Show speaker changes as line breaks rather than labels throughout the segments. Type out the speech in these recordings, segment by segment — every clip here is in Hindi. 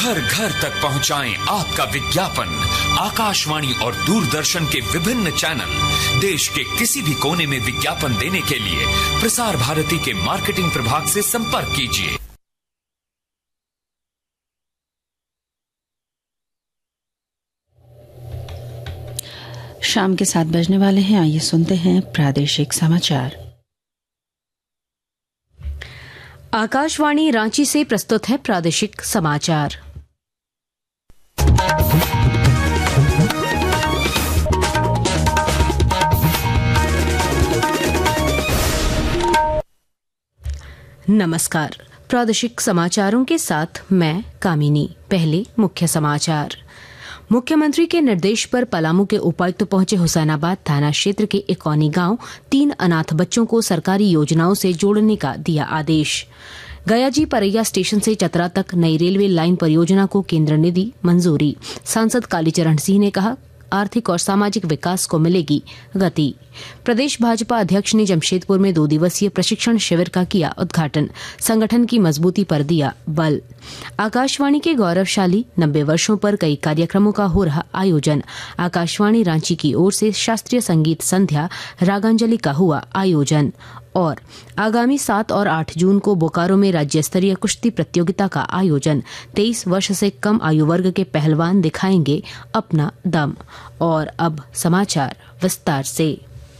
घर घर तक पहुंचाएं आपका विज्ञापन। आकाशवाणी और दूरदर्शन के विभिन्न चैनल देश के किसी भी कोने में विज्ञापन देने के लिए प्रसार भारती के मार्केटिंग प्रभाग से संपर्क कीजिए।
शाम के 7 बजने वाले हैं। आइए सुनते हैं प्रादेशिक समाचार।
आकाशवाणी रांची से प्रस्तुत है प्रादेशिक समाचार। नमस्कार, प्रादेशिक समाचारों के साथ मैं कामिनी। पहले मुख्य समाचार। मुख्यमंत्री के निर्देश पर पलामू के उपायुक्त पहुंचे हुसैनाबाद थाना क्षेत्र के इकौनी गांव 3 अनाथ बच्चों को सरकारी योजनाओं से जोड़ने का दिया आदेश। गयाजी परैया स्टेशन से चतरा तक नई रेलवे लाइन परियोजना को केंद्र ने दी मंजूरी। सांसद कालीचरण सिंह ने कहा, आर्थिक और सामाजिक विकास को मिलेगी गति। प्रदेश भाजपा अध्यक्ष ने जमशेदपुर में 2 दिवसीय प्रशिक्षण शिविर का किया उद्घाटन। संगठन की मजबूती पर दिया बल। आकाशवाणी के गौरवशाली 90 वर्षों पर कई कार्यक्रमों का हो रहा आयोजन। आकाशवाणी रांची की ओर से शास्त्रीय संगीत संध्या रागांजलि का हुआ आयोजन। और आगामी 7 और 8 जून को बोकारो में राज्य स्तरीय कुश्ती प्रतियोगिता का आयोजन। 23 वर्ष से कम आयु वर्ग के पहलवान दिखाएंगे अपना दम। और अब समाचार विस्तार से।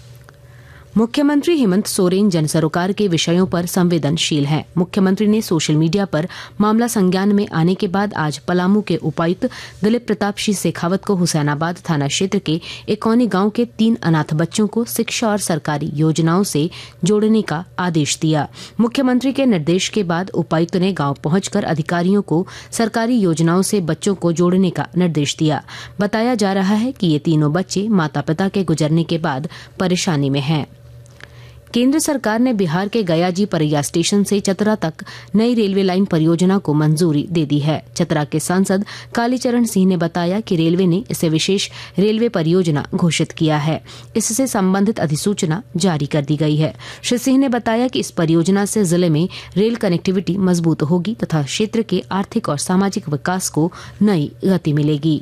मुख्यमंत्री हेमंत सोरेन जन सरोकार के विषयों पर संवेदनशील हैं। मुख्यमंत्री ने सोशल मीडिया पर मामला संज्ञान में आने के बाद आज पलामू के उपायुक्त दिलीप प्रताप सिंह शेखावत को हुसैनाबाद थाना क्षेत्र के इकौनी गांव के 3 अनाथ बच्चों को शिक्षा और सरकारी योजनाओं से जोड़ने का आदेश दिया। मुख्यमंत्री के निर्देश के बाद उपायुक्त ने गांव पहुंचकर अधिकारियों को सरकारी योजनाओं से बच्चों को जोड़ने का निर्देश दिया। बताया जा रहा है कि ये तीनों बच्चे माता पिता के गुजरने के बाद परेशानी में हैं। केंद्र सरकार ने बिहार के गयाजी परैया स्टेशन से चतरा तक नई रेलवे लाइन परियोजना को मंजूरी दे दी है। चतरा के सांसद कालीचरण सिंह ने बताया कि रेलवे ने इसे विशेष रेलवे परियोजना घोषित किया है। इससे संबंधित अधिसूचना जारी कर दी गई है। श्री सिंह ने बताया कि इस परियोजना से जिले में रेल कनेक्टिविटी मजबूत होगी तथा क्षेत्र के आर्थिक और सामाजिक विकास को नई गति मिलेगी।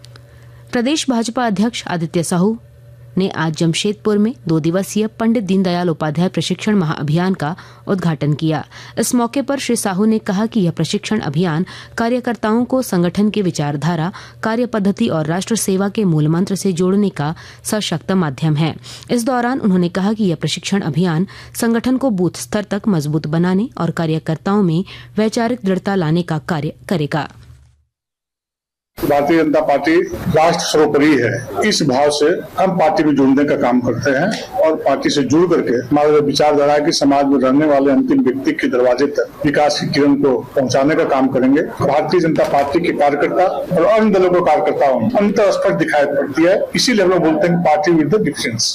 प्रदेश भाजपा अध्यक्ष आदित्य साहू ने आज जमशेदपुर में 2 दिवसीय पंडित दीनदयाल उपाध्याय प्रशिक्षण महाअभियान का उद्घाटन किया। इस मौके पर श्री साहू ने कहा कि यह प्रशिक्षण अभियान कार्यकर्ताओं को संगठन की विचारधारा, कार्य पद्धति और राष्ट्र सेवा के मूल मंत्र से जोड़ने का सशक्त माध्यम है। इस दौरान उन्होंने कहा कि यह प्रशिक्षण अभियान संगठन को बूथ स्तर तक मजबूत बनाने और कार्यकर्ताओं में वैचारिक दृढ़ता लाने का कार्य करेगा।
भारतीय जनता पार्टी राष्ट्र सर्वोपरि है। इस भाव से हम पार्टी में जुड़ने का काम करते हैं और पार्टी से जुड़ करके हमारे विचारधारा की समाज में रहने वाले अंतिम व्यक्ति के दरवाजे तक विकास की किरण को पहुंचाने का काम करेंगे। भारतीय जनता पार्टी के कार्यकर्ता और अन्य दलों के कार्यकर्ताओं में अंतर स्पष्ट दिखाई पड़ती है। इसीलिए हम लोग बोलते हैं पार्टी विद द डिफरेंस।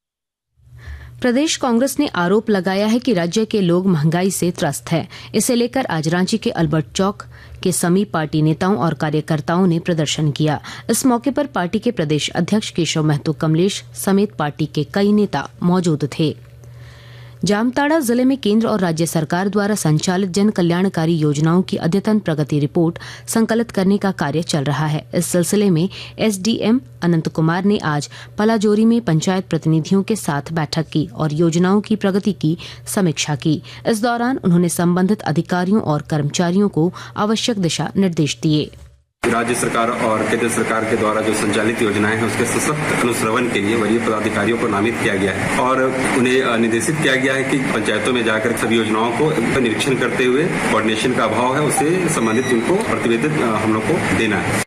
प्रदेश कांग्रेस ने आरोप लगाया है कि राज्य के लोग महंगाई से त्रस्त हैं। इसे लेकर आज रांची के अल्बर्ट चौक के समीप पार्टी नेताओं और कार्यकर्ताओं ने प्रदर्शन किया। इस मौके पर पार्टी के प्रदेश अध्यक्ष केशव महतो कमलेश समेत पार्टी के कई नेता मौजूद थे। जामताड़ा जिले में केंद्र और राज्य सरकार द्वारा संचालित जन कल्याणकारी योजनाओं की अद्यतन प्रगति रिपोर्ट संकलित करने का कार्य चल रहा है। इस सिलसिले में एसडीएम अनंत कुमार ने आज पलाजोरी में पंचायत प्रतिनिधियों के साथ बैठक की और योजनाओं की प्रगति की समीक्षा की। इस दौरान उन्होंने संबंधित अधिकारियों और कर्मचारियों को आवश्यक दिशा निर्देश दिए।
राज्य सरकार और केंद्र सरकार के द्वारा जो संचालित योजनाएं हैं उसके सशक्त अनुश्रवण के लिए वरीय पदाधिकारियों को नामित किया गया है और उन्हें निर्देशित किया गया है कि पंचायतों में जाकर सभी योजनाओं को निरीक्षण करते हुए कोऑर्डिनेशन का अभाव है उससे संबंधित उनको प्रतिवेदित हम लोग को देना है।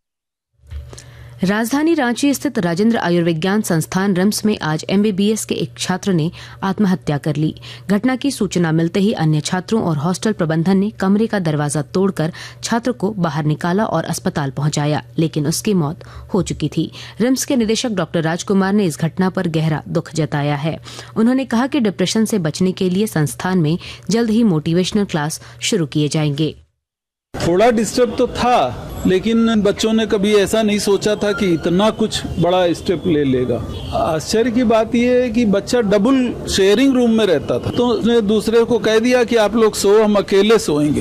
राजधानी रांची स्थित राजेंद्र आयुर्विज्ञान संस्थान रिम्स में आज एमबीबीएस के एक छात्र ने आत्महत्या कर ली। घटना की सूचना मिलते ही अन्य छात्रों और हॉस्टल प्रबंधन ने कमरे का दरवाजा तोड़कर छात्र को बाहर निकाला और अस्पताल पहुंचाया, लेकिन उसकी मौत हो चुकी थी। रिम्स के निदेशक डॉक्टर राजकुमार ने इस घटना पर गहरा दुख जताया है। उन्होंने कहा कि डिप्रेशन से बचने के लिए संस्थान में जल्द ही मोटिवेशनल क्लास शुरू किए जाएंगे।
थोड़ा डिस्टर्ब तो था, लेकिन बच्चों ने कभी ऐसा नहीं सोचा था कि इतना कुछ बड़ा स्टेप ले लेगा। आश्चर्य की बात यह है कि बच्चा डबल शेयरिंग रूम में रहता था, तो उसने दूसरे को कह दिया कि आप लोग सो, हम अकेले सोएंगे।